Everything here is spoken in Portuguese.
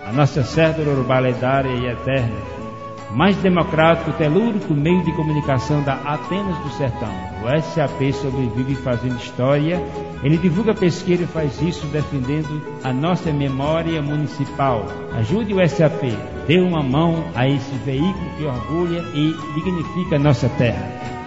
a nossa cédula urbana lendária e eterna, mais democrático, telúrico meio de comunicação da Atenas do Sertão. O SAP sobrevive fazendo história, ele divulga pesquisa e faz isso defendendo a nossa memória municipal. Ajude o SAP, dê uma mão a esse veículo que orgulha e dignifica a nossa terra.